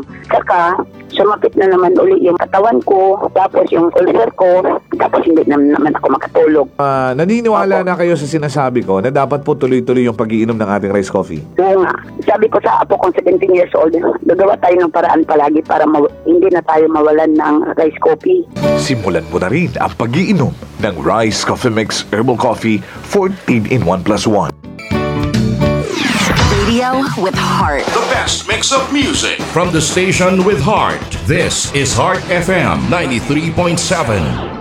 lang. Saka, sumapit na naman uli yung katawan ko, tapos yung ulcer ko, tapos hindi naman ako makatulog. Naniniwala na kayo sa sinasabi ko na dapat po tuloy-tuloy yung pag-iinom ng ating rice coffee? Oo nga. Sabi ko sa apo kong 17 years old, gagawa tayo ng paraan palagi para hindi na tayo mawalan ng rice coffee. Simulan mo na rin ang pag-iinom ng Rice Coffee Mix Herbal Coffee 14 in 1 plus 1. Radio with heart. The best mix of music. From the station with heart, this is Heart FM 93.7.